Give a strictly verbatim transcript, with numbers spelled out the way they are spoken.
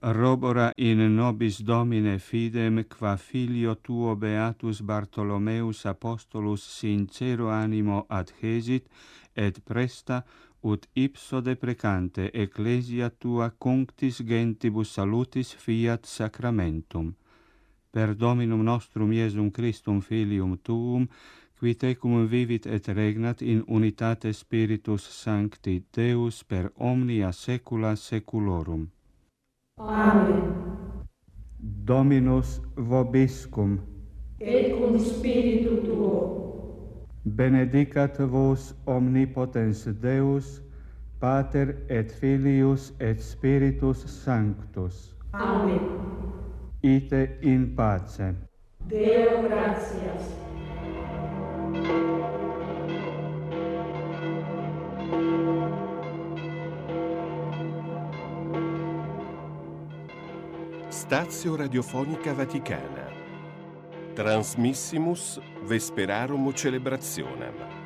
Robora in nobis Domine fidem, qua filio tuo beatus Bartholomeus apostolus sincero animo adhesit, et presta ut ipso deprecante ecclesia tua cunctis gentibus salutis fiat sacramentum. Per Dominum nostrum Iesum Christum filium tuum, qui tecum vivit et regnat in unitate Spiritus Sancti Deus per omnia saecula saeculorum. Amen. Dominus vobiscum. Et cum spiritu tuo. Benedicat vos omnipotens Deus, Pater et Filius et Spiritus Sanctus. Amen. Ite in pace. Deo gratias. Stazio Radiofonica Vaticana. Transmissimus Vesperarum Celebrationem.